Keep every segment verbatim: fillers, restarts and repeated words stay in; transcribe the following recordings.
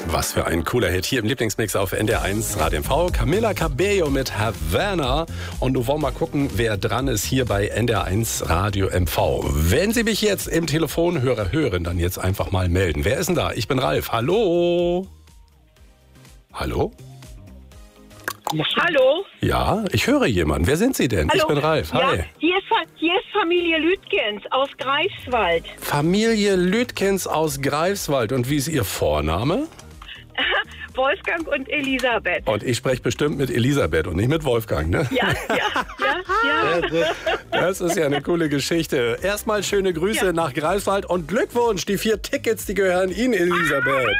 Was für ein cooler Hit hier im Lieblingsmix auf N D R eins Radio M V. Camila Cabello mit Havana. Und du wollen mal gucken, wer dran ist hier bei N D R eins Radio M V. Wenn Sie mich jetzt im Telefonhörer hören, dann jetzt einfach mal melden. Wer ist denn da? Ich bin Ralf. Hallo? Hallo? Hallo? Ja, ich höre jemanden. Wer sind Sie denn? Hallo? Ich bin Ralf. Hi. Ja, hier, ist, hier ist Familie Lütkens aus Greifswald. Familie Lütkens aus Greifswald. Und wie ist Ihr Vorname? Wolfgang und Elisabeth. Und ich spreche bestimmt mit Elisabeth und nicht mit Wolfgang, ne? Ja, ja, ja, ja. Das ist ja eine coole Geschichte. Erstmal schöne Grüße Ja. nach Greifswald und Glückwunsch. Die vier Tickets, die gehören Ihnen, Elisabeth.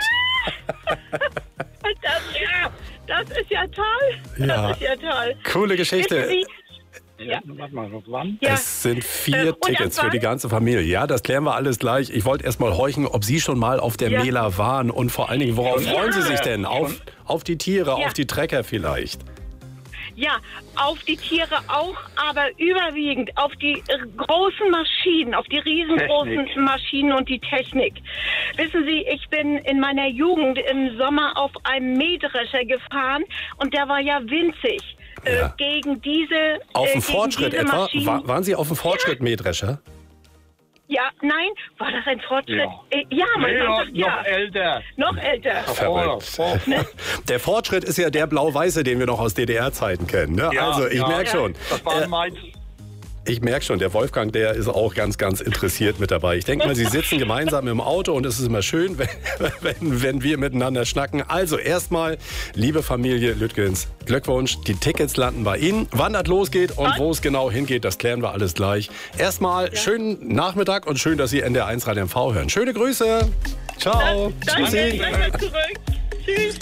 Das, ja, das ist ja toll. Ja. Das ist ja toll. Coole Geschichte. Wissen Sie, Ja, warte mal, auf wann? ja. Es sind vier Ähm, und Tickets ab für die wann? ganze Familie. Ja, das klären wir alles gleich. Ich wollte erst mal horchen, ob Sie schon mal auf der Ja. Mela waren und vor allen Dingen, worauf Ja. freuen Sie sich denn? Auf, auf die Tiere, Ja. auf die Trecker vielleicht? Ja, auf die Tiere auch, aber überwiegend auf die äh, großen Maschinen, auf die riesengroßen Technik. Maschinen und die Technik. Wissen Sie, ich bin in meiner Jugend im Sommer auf einem Mähdrescher gefahren und der war ja winzig. Äh, Ja. gegen diese Auf äh, dem gegen Fortschritt diese etwa? Maschinen- War, waren Sie auf dem Fortschritt Mähdrescher? Ja, nein, war das ein Fortschritt? Ja. Äh, ja, man Nee, sagt noch, ja. noch älter. Noch älter. Verrückt. Vor- vor- Der Fortschritt ist ja der blau-weiße, den wir noch aus D D R-Zeiten kennen. Ne? Ja, also ich ja. merke schon. Das war Äh, meins. Ich merke schon, der Wolfgang, der ist auch ganz, ganz interessiert mit dabei. Ich denke mal, Sie sitzen gemeinsam im Auto und es ist immer schön, wenn, wenn, wenn wir miteinander schnacken. Also erstmal, liebe Familie Lütkens, Glückwunsch, die Tickets landen bei Ihnen. Wann das losgeht und wo es genau hingeht, das klären wir alles gleich. Erstmal schönen Nachmittag und schön, dass Sie N D R eins Radio M V hören. Schöne Grüße. Ciao. Danke, Tschüssi. danke zurück. Tschüss.